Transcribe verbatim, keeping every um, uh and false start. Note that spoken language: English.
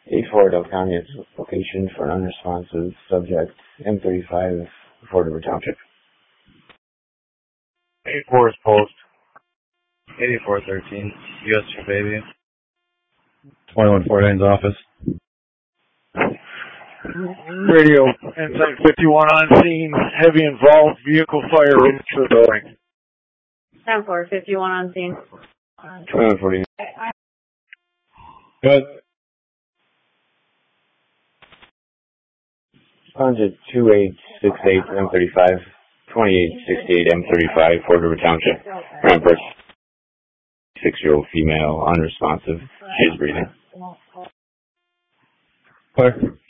eight four Del Canyon location for an unresponsive subject, M thirty-five, Fort River Township. eight four is post. eighty-four thirteen, U S two baby. twenty-one forty-nine's office. Radio, Ensign fifty-one on scene, heavy involved, vehicle fire rated to the building. ten four, fifty-one on scene. twenty-one forty-nine. Good. Responded two eight six eight M thirty-five, twenty-eight sixty-eight M thirty-five, Fort River Township. Remember, six-year-old female, unresponsive. She's breathing. Clear.